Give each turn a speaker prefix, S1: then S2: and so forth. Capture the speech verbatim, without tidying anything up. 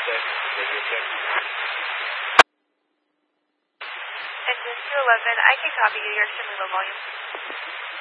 S1: six, radio check.
S2: Engine two eleven, I can copy you. You're extremely low volume.